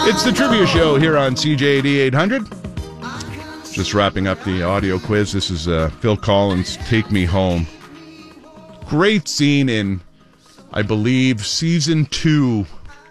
It's the Trivia Show here on CJAD 800. Just wrapping up the audio quiz. This is Phil Collins' Take Me Home. Great scene in, I believe, Season 2,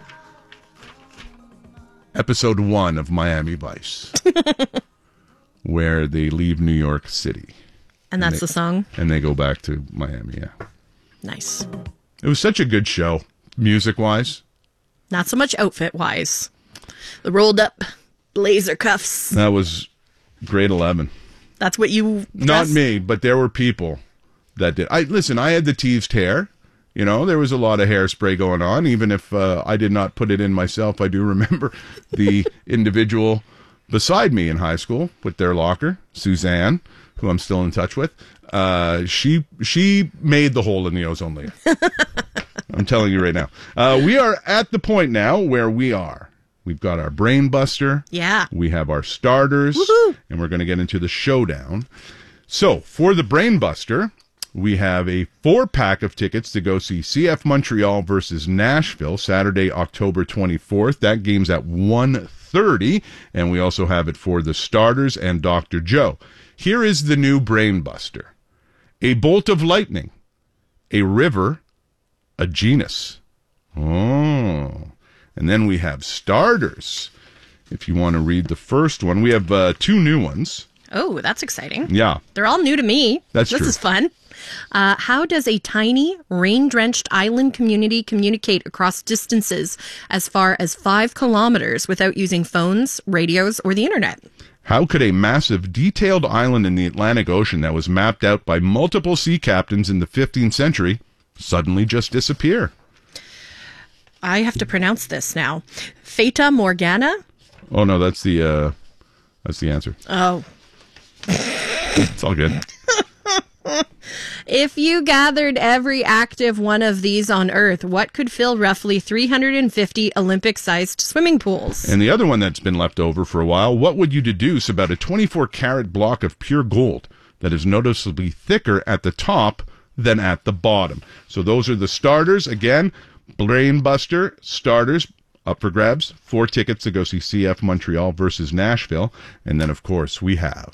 Episode 1 of Miami Vice, where they leave New York City. And that's the song? And they go back to Miami, yeah. Nice. It was such a good show, music-wise. Not so much outfit-wise. The rolled up blazer cuffs. That was grade 11. That's what you dressed? Not me, but there were people that did. Listen, I had the teased hair. You know, there was a lot of hairspray going on. Even if I did not put it in myself, I do remember the individual beside me in high school with their locker, Suzanne, who I'm still in touch with. She made the hole in the ozone layer. I'm telling you right now. We are at the point now where we've got our brain buster. Yeah. We have our starters. Woohoo! And we're going to get into the showdown. So for the brain buster, we have a 4-pack of tickets to go see CF Montreal versus Nashville, Saturday, October 24th. That game's at 1:30. And we also have it for the starters and Dr. Joe. Here is the new brain buster. A bolt of lightning, a river, a genus. Oh. And then we have starters. If you want to read the first one, we have 2 new ones. Oh, that's exciting. Yeah. They're all new to me. That's true. This is fun. How does a tiny, rain-drenched island community communicate across distances as far as 5 kilometers without using phones, radios, or the internet? How could a massive, detailed island in the Atlantic Ocean that was mapped out by multiple sea captains in the 15th century suddenly just disappear? I have to pronounce this now. Fata Morgana? Oh, no, that's the answer. Oh. It's all good. If you gathered every active one of these on Earth, what could fill roughly 350 Olympic-sized swimming pools? And the other one that's been left over for a while, what would you deduce about a 24-karat block of pure gold that is noticeably thicker at the top than at the bottom? So those are the starters. Again, Brain Buster, starters, up for grabs. 4 tickets to go see CF Montreal versus Nashville. And then, of course, we have...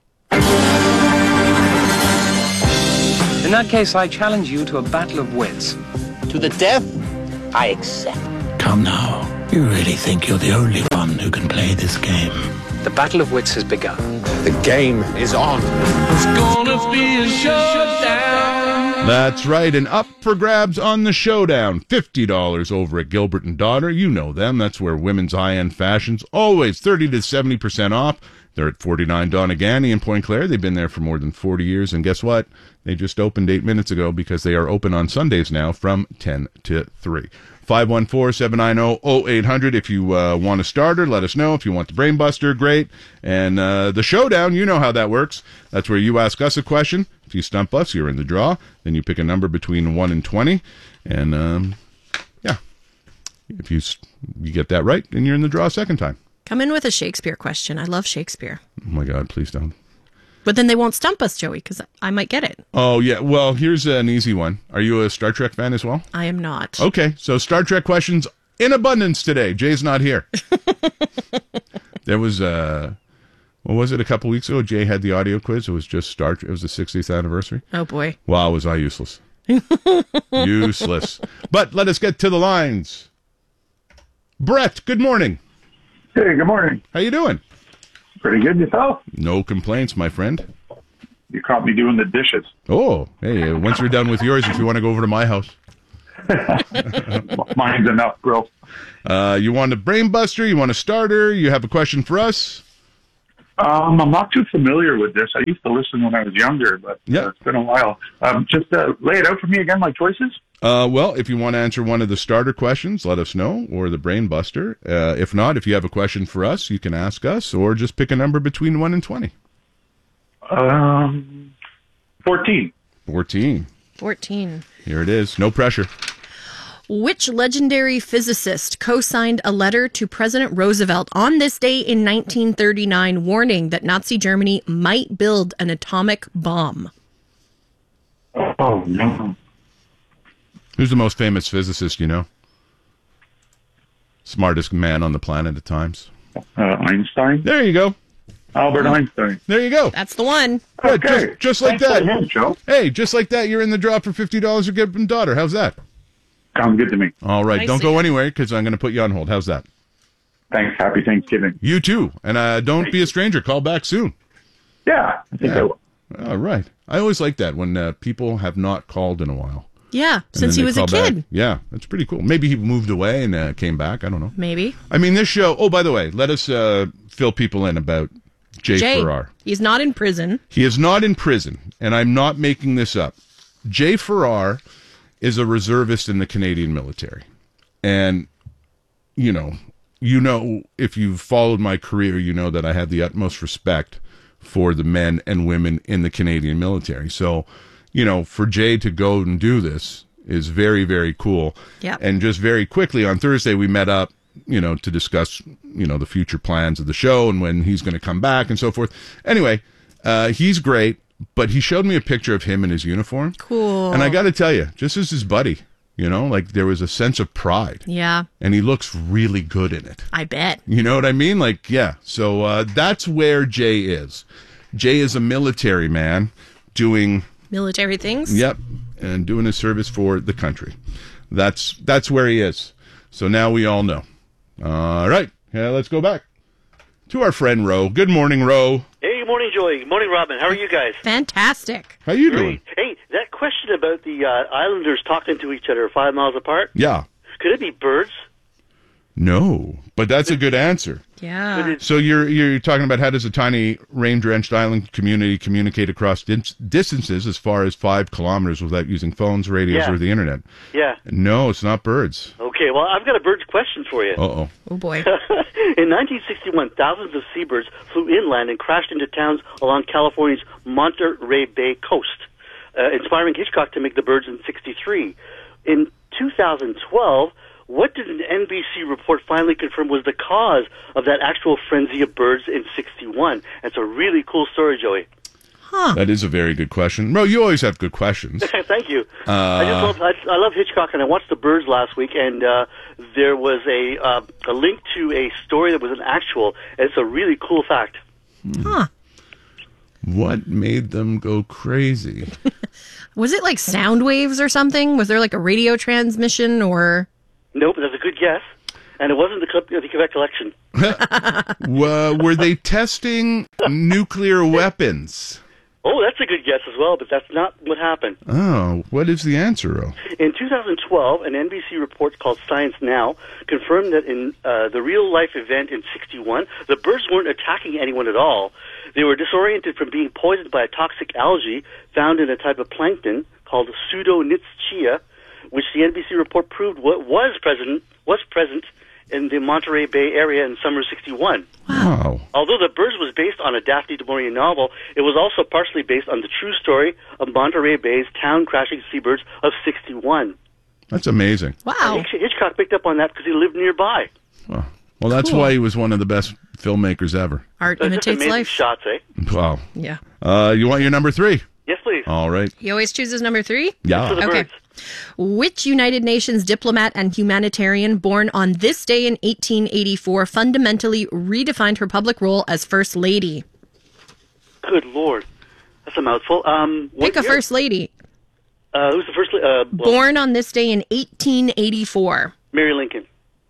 In that case, I challenge you to a battle of wits. To the death, I accept. Come now. You really think you're the only one who can play this game? The battle of wits has begun. The game is on. It's gonna be a showdown. That's right, and up for grabs on the showdown. $50 over at Gilbert & Daughter. You know them. That's where women's high-end fashion's always 30 to 70% off. They're at 49 Donegani in Point Claire. They've been there for more than 40 years. And guess what? They just opened 8 minutes ago because they are open on Sundays now from 10 to 3. 514-790-0800. If you want a starter, let us know. If you want the Brain Buster, great. And the showdown, you know how that works. That's where you ask us a question. If you stump us, you're in the draw. Then you pick a number between 1 and 20. And, yeah, if you get that right, then you're in the draw a second time. Come in with a Shakespeare question. I love Shakespeare. Oh, my God, please don't. But then they won't stump us, Joey, because I might get it. Oh, yeah. Well, here's an easy one. Are you a Star Trek fan as well? I am not. Okay, so Star Trek questions in abundance today. Jay's not here. There was, what was it, a couple weeks ago? Jay had the audio quiz. It was just Star Trek. It was the 60th anniversary. Oh, boy. Wow, was I useless. Useless. But let us get to the lines. Brett, good morning. Hey, good morning. How you doing? Pretty good, yourself? No complaints, my friend. You caught me doing the dishes. Oh, hey, once you're done with yours, if you want to go over to my house. Mine's enough, bro. You want a brain buster? You want a starter? You have a question for us? I'm not too familiar with this. I used to listen when I was younger, but it's been a while. Just lay it out for me again, my choices. Well, if you want to answer one of the starter questions, let us know, or the brain buster. If not, if you have a question for us, you can ask us, or just pick a number between 1 and 20. 14. 14. 14. Here it is. No pressure. Which legendary physicist co-signed a letter to President Roosevelt on this day in 1939 warning that Nazi Germany might build an atomic bomb? Oh, no. Who's the most famous physicist you know? Smartest man on the planet at times. Einstein? There you go. Albert Einstein. There you go. That's the one. Yeah, Okay. just like Thanks for that. the hint, Joe. Hey, just like that, you're in the draw for $50 to get daughter. How's that? Sounds good to me. All right, I don't see. go anywhere because I'm going to put you on hold. How's that? Thanks. Happy Thanksgiving. You too. And don't be a stranger. Call back soon. Yeah, I think I will. All right. I always like that when people have not called in a while. Yeah, And since then he they was a call kid. back. Yeah, that's pretty cool. Maybe he moved away and came back. I don't know. Maybe. I mean, this show. Oh, by the way, let us fill people in about Jay Farrar. He's not in prison. He is not in prison, and I'm not making this up. Jay Farrar is a reservist in the Canadian military. And, you know, if you've followed my career, you know that I have the utmost respect for the men and women in the Canadian military. So, you know, for Jay to go and do this is very, very cool. Yep. And just very quickly, on Thursday, we met up, you know, to discuss, you know, the future plans of the show and when he's going to come back and so forth. Anyway, he's great, but he showed me a picture of him in his uniform. Cool. And I got to tell you, just as his buddy, you know, like there was a sense of pride. Yeah, And he looks really good in it. I bet. You know what I mean? Like, yeah. So that's where Jay is. Jay is a military man doing, Military things. yep, and doing his service for the country. That's where he is. So now we all know. All right. Let's go back to our friend Ro. Good morning, Ro. Hey, good morning, Joey. Good morning, Robin. How are you guys? Fantastic. How you doing? Hey, that question about the islanders talking to each other 5 miles apart, Yeah. could it be birds? No, but that's a good answer. Yeah. So you're talking about how does a tiny rain-drenched island community communicate across distances as far as 5 kilometers without using phones, radios, Yeah. or the internet? Yeah. No, it's not birds. Okay, well, I've got a bird's question for you. Uh-oh. Oh boy. In 1961, thousands of seabirds flew inland and crashed into towns along California's Monterey Bay coast, inspiring Hitchcock to make The Birds in 63. In 2012, what did an NBC report finally confirm was the cause of that actual frenzy of birds in 61? That's a really cool story, Joey. That is a very good question. Ro, you always have good questions. Thank you. I love Hitchcock, and I watched The Birds last week, and there was a link to a story that was an actual. It's a really cool fact. Huh. What made them go crazy? Was it like sound waves or something? Was there like a radio transmission or? Nope, that's a good guess. And it wasn't the Quebec election. Were they testing nuclear weapons? Oh, that's a good guess as well, but that's not what happened. Oh, what is the answer, Ro? In 2012, an NBC report called Science Now confirmed that in the real-life event in 61, the birds weren't attacking anyone at all. They were disoriented from being poisoned by a toxic algae found in a type of plankton called Pseudonitzschia, which the NBC report proved was present in the Monterey Bay area in summer 61. Wow. Although The Birds was based on a Daphne du Maurier novel, it was also partially based on the true story of Monterey Bay's town-crashing seabirds of 61. That's amazing. Wow. Hitchcock picked up on that because he lived nearby. Well, that's Cool. why he was one of the best filmmakers ever. Art That's just imitates amazing life. shots, eh? Wow. Yeah. You want your number 3? Yes, please. All right. He always chooses number 3? For Yeah. the Okay. birds. Which United Nations diplomat and humanitarian born on this day in 1884 fundamentally redefined her public role as First Lady? Good Lord. That's a mouthful. Pick a First Lady. Who's the first? Born on this day in 1884. Mary Lincoln.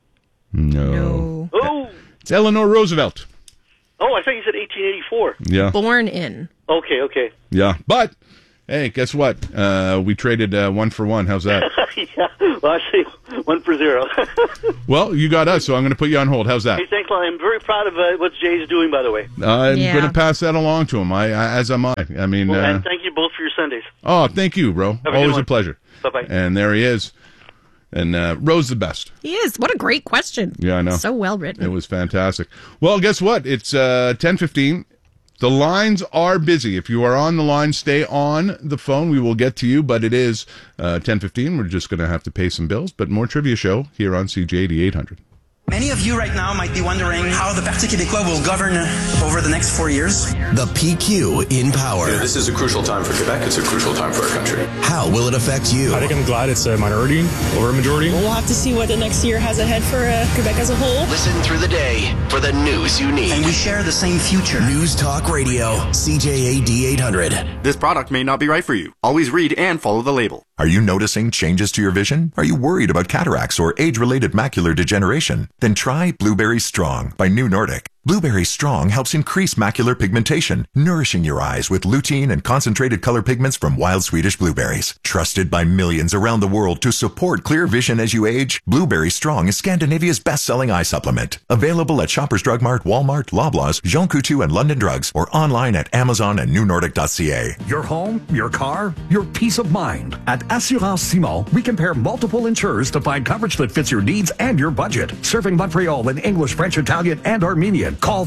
No. Oh, It's Eleanor Roosevelt. I thought you said 1884. Yeah. Born in. Okay. Yeah. But, hey, guess what? We traded 1 for 1. How's that? Yeah. Well, I say 1 for 0. Well, you got us, so I'm going to put you on hold. How's that? Hey, thanks a lot. I'm very proud of what Jay's doing, by the way. I'm Yeah. going to pass that along to him, as am I. I mean, Well, and thank you both for your Sundays. oh, thank you, Ro. Have a good Always a one. pleasure. Bye-bye. And there he is. And Ro's the best. He is. What a great question. Yeah, I know. So well written. It was fantastic. Well, guess what? It's 10:15. The lines are busy. If you are on the line, stay on the phone. We will get to you, but it is 10:15. We're just going to have to pay some bills. But more trivia show here on CJ 8800. Many of you right now might be wondering how the Parti Québécois will govern over the next 4 years. The PQ in power. Yeah, this is a crucial time for Quebec. It's a crucial time for our country. How will it affect you? I think I'm glad it's a minority over a majority. We'll have to see what the next year has ahead for Quebec as a whole. Listen through the day for the news you need. And we share the same future. News Talk Radio, CJAD 800. This product may not be right for you. Always read and follow the label. Are you noticing changes to your vision? Are you worried about cataracts or age-related macular degeneration? Then try Blueberry Strong by New Nordic. Blueberry Strong helps increase macular pigmentation, nourishing your eyes with lutein and concentrated color pigments from wild Swedish blueberries. Trusted by millions around the world to support clear vision as you age, Blueberry Strong is Scandinavia's best-selling eye supplement. Available at Shoppers Drug Mart, Walmart, Loblaws, Jean Coutu, and London Drugs, or online at Amazon and newnordic.ca. Your home, your car, your peace of mind. At Assurance Simon, we compare multiple insurers to find coverage that fits your needs and your budget. Serving Montreal in English, French, Italian, and Armenian. Call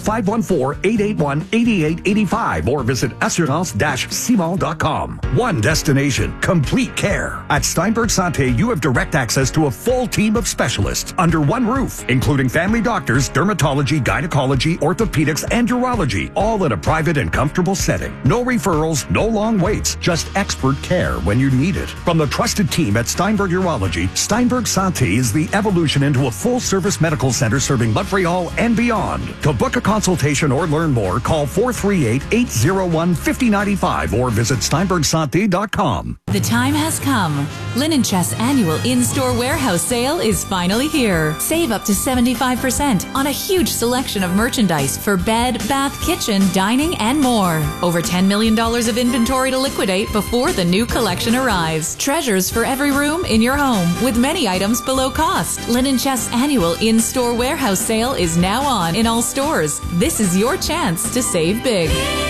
514-881-8885 or visit assurance-simon.com. One destination, complete care. At Steinberg Santé, you have direct access to a full team of specialists under one roof, including family doctors, dermatology, gynecology, orthopedics, and urology, all in a private and comfortable setting. No referrals, no long waits, just expert care when you need it. From the trusted team at Steinberg Urology, Steinberg Santé is the evolution into a full-service medical center serving Montreal and beyond. To book a consultation or learn more, call 438-801-5095 or visit steinbergsante.com. The time has come. Linen Chest's annual in-store warehouse sale is finally here. Save up to 75% on a huge selection of merchandise for bed, bath, kitchen, dining, and more. Over $10 million of inventory to liquidate before the new collection arrives. Treasures for every room in your home with many items below cost. Linen Chest's annual in-store warehouse sale is now on in all stores. This is your chance to save big.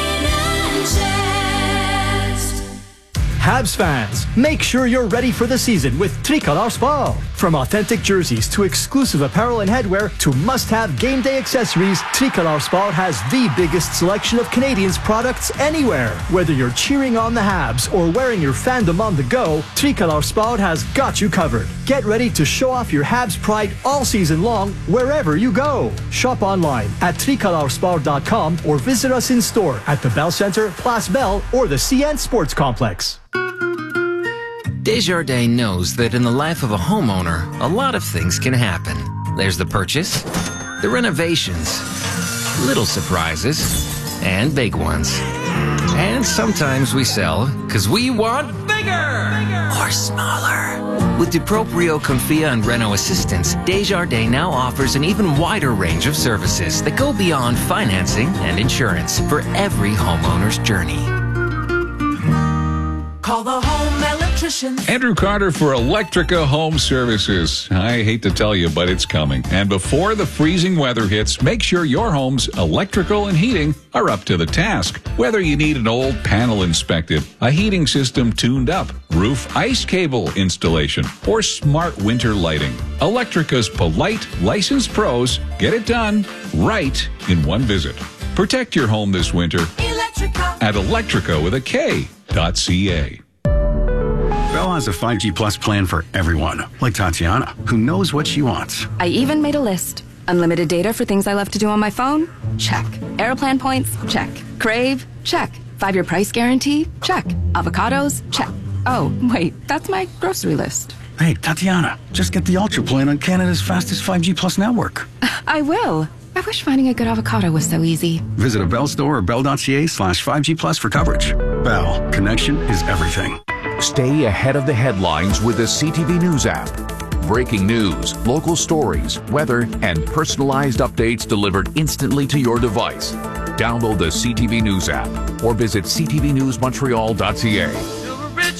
Habs fans, make sure you're ready for the season with Tricolor Sport. From authentic jerseys to exclusive apparel and headwear to must-have game day accessories, Tricolor Sport has the biggest selection of Canadians products anywhere. Whether you're cheering on the Habs or wearing your fandom on the go, Tricolor Sport has got you covered. Get ready to show off your Habs pride all season long wherever you go. Shop online at tricolorsport.com or visit us in store at the Bell Center, Place Bell, or the CN Sports Complex. Desjardins knows that in the life of a homeowner, a lot of things can happen. There's the purchase, the renovations, little surprises, and big ones. And sometimes we sell because we want bigger or smaller. With DuProprio, Confia, and Renault Assistance, Desjardins now offers an even wider range of services that go beyond financing and insurance for every homeowner's journey. Call the home electrician. Andrew Carter for Electrica Home Services. I hate to tell you, but it's coming. And before the freezing weather hits, make sure your home's electrical and heating are up to the task. Whether you need an old panel inspected, a heating system tuned up, roof ice cable installation, or smart winter lighting, Electrica's polite, licensed pros get it done right in one visit. Protect your home this winter at Electrica with a K.ca. Bell has a 5G Plus plan for everyone, like Tatiana, who knows what she wants. I even made a list. Unlimited data for things I love to do on my phone? Check. Airplan points? Check. Crave? Check. 5-year price guarantee? Check. Avocados? Check. Oh, wait, that's my grocery list. Hey, Tatiana, just get the Ultra plan on Canada's fastest 5G Plus network. I will. I wish finding a good avocado was so easy. Visit a Bell store or bell.ca/5G Plus for coverage. Bell, connection is everything. Stay ahead of the headlines with the CTV News app. Breaking news, local stories, weather, and personalized updates delivered instantly to your device. Download the CTV News app or visit ctvnewsmontreal.ca.